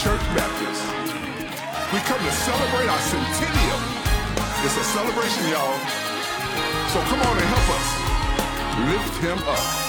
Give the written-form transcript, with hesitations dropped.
Church Baptist. We come to celebrate our centennial. It's a celebration, y'all. So come on and help us lift him up.